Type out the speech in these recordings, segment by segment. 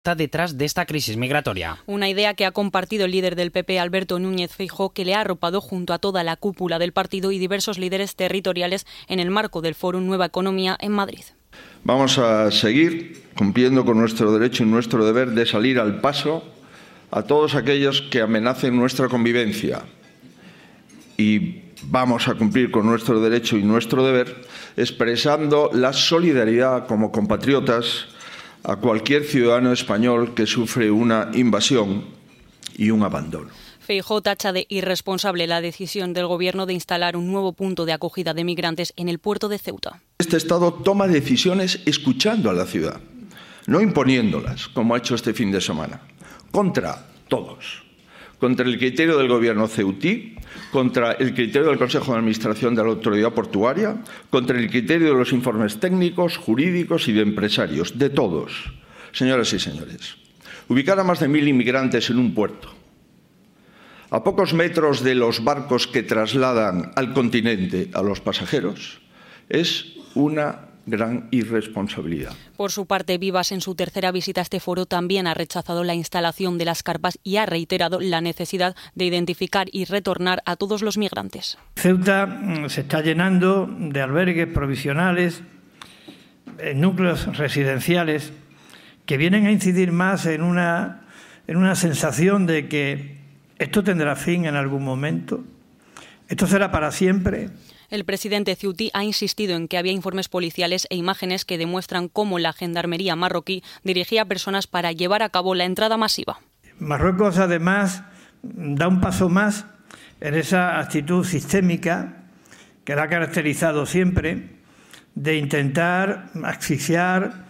está detrás de esta crisis migratoria. Una idea que ha compartido el líder del PP, Alberto Núñez Feijóo, que le ha arropado junto a toda la cúpula del partido y diversos líderes territoriales en el marco del Fórum Nueva Economía en Madrid. Vamos a seguir cumpliendo con nuestro derecho y nuestro deber de salir al paso a todos aquellos que amenacen nuestra convivencia. Y vamos a cumplir con nuestro derecho y nuestro deber expresando la solidaridad como compatriotas a cualquier ciudadano español que sufre una invasión y un abandono. Feijóo tacha de irresponsable la decisión del Gobierno de instalar un nuevo punto de acogida de migrantes en el puerto de Ceuta. Este Estado toma decisiones escuchando a la ciudad, no imponiéndolas, como ha hecho este fin de semana, contra todos. Contra el criterio del Gobierno ceutí, contra el criterio del Consejo de Administración de la Autoridad Portuaria, contra el criterio de los informes técnicos, jurídicos y de empresarios, de todos. Señoras y señores, ubicar a más de 1.000 inmigrantes en un puerto, a pocos metros de los barcos que trasladan al continente a los pasajeros, es una gran irresponsabilidad. Por su parte, Vivas, en su tercera visita a este foro, también ha rechazado la instalación de las carpas y ha reiterado la necesidad de identificar y retornar a todos los migrantes. Ceuta se está llenando de albergues provisionales, núcleos residenciales, que vienen a incidir más en una sensación de que esto tendrá fin en algún momento, esto será para siempre. El presidente ceutí ha insistido en que había informes policiales e imágenes que demuestran cómo la gendarmería marroquí dirigía a personas para llevar a cabo la entrada masiva. Marruecos, además, da un paso más en esa actitud sistémica que la ha caracterizado siempre de intentar asfixiar,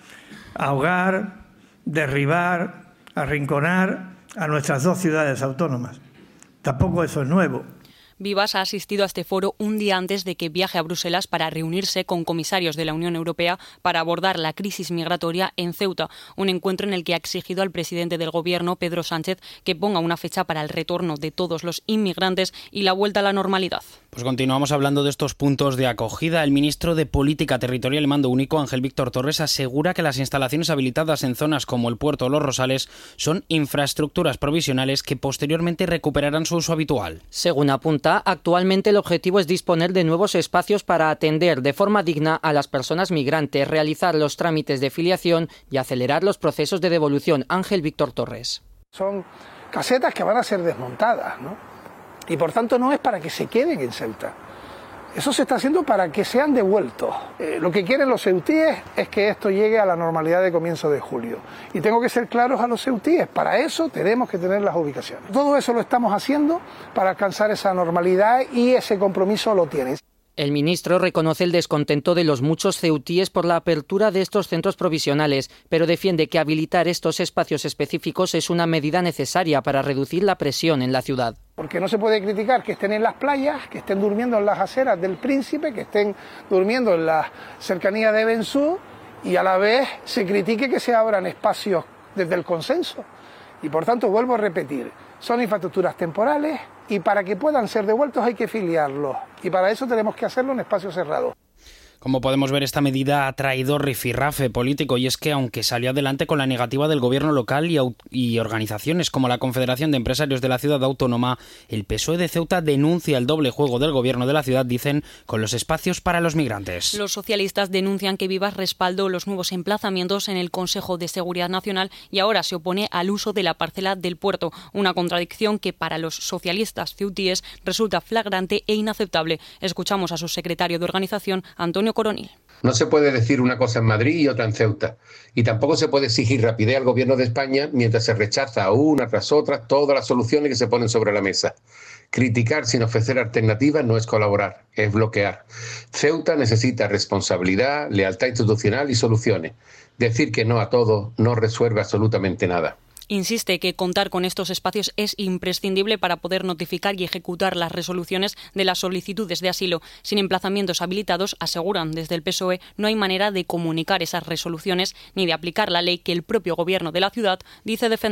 ahogar, derribar, arrinconar a nuestras dos ciudades autónomas. Tampoco eso es nuevo. Vivas ha asistido a este foro un día antes de que viaje a Bruselas para reunirse con comisarios de la Unión Europea para abordar la crisis migratoria en Ceuta, un encuentro en el que ha exigido al presidente del Gobierno, Pedro Sánchez, que ponga una fecha para el retorno de todos los inmigrantes y la vuelta a la normalidad. Pues continuamos hablando de estos puntos de acogida. El ministro de Política Territorial y Mando Único, Ángel Víctor Torres, asegura que las instalaciones habilitadas en zonas como el puerto o Los Rosales son infraestructuras provisionales que posteriormente recuperarán su uso habitual. Según apunta, actualmente el objetivo es disponer de nuevos espacios para atender de forma digna a las personas migrantes, realizar los trámites de filiación y acelerar los procesos de devolución. Ángel Víctor Torres. Son casetas que van a ser desmontadas, ¿no? Y por tanto no es para que se queden en Ceuta. Eso se está haciendo para que sean devueltos. Lo que quieren los ceutíes es que esto llegue a la normalidad de comienzo de julio. Y tengo que ser claros a los ceutíes, para eso tenemos que tener las ubicaciones. Todo eso lo estamos haciendo para alcanzar esa normalidad y ese compromiso lo tienen. El ministro reconoce el descontento de los muchos ceutíes por la apertura de estos centros provisionales, pero defiende que habilitar estos espacios específicos es una medida necesaria para reducir la presión en la ciudad. Porque no se puede criticar que estén en las playas, que estén durmiendo en las aceras del Príncipe, que estén durmiendo en las cercanías de Bensú y a la vez se critique que se abran espacios desde el consenso. Y por tanto, vuelvo a repetir, son infraestructuras temporales y para que puedan ser devueltos hay que filiarlos. Y para eso tenemos que hacerlo en espacio cerrado. Como podemos ver, esta medida ha traído rifirrafe político, y es que aunque salió adelante con la negativa del gobierno local y organizaciones como la Confederación de Empresarios de la Ciudad Autónoma, el PSOE de Ceuta denuncia el doble juego del gobierno de la ciudad, dicen, con los espacios para los migrantes. Los socialistas denuncian que Vivas respaldó los nuevos emplazamientos en el Consejo de Seguridad Nacional y ahora se opone al uso de la parcela del puerto, una contradicción que para los socialistas ceutíes resulta flagrante e inaceptable. Escuchamos a su secretario de organización, Antonio Coronil. No se puede decir una cosa en Madrid y otra en Ceuta. Y tampoco se puede exigir rapidez al gobierno de España mientras se rechaza una tras otra todas las soluciones que se ponen sobre la mesa. Criticar sin ofrecer alternativas no es colaborar, es bloquear. Ceuta necesita responsabilidad, lealtad institucional y soluciones. Decir que no a todo no resuelve absolutamente nada. Insiste que contar con estos espacios es imprescindible para poder notificar y ejecutar las resoluciones de las solicitudes de asilo. Sin emplazamientos habilitados, aseguran desde el PSOE, no hay manera de comunicar esas resoluciones ni de aplicar la ley que el propio gobierno de la ciudad dice defender.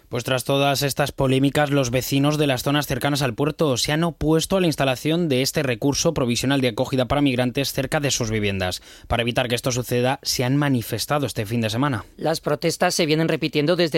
Pues tras todas estas polémicas, los vecinos de las zonas cercanas al puerto se han opuesto a la instalación de este recurso provisional de acogida para migrantes cerca de sus viviendas. Para evitar que esto suceda, se han manifestado este fin de semana. Las protestas se vienen repitiendo desde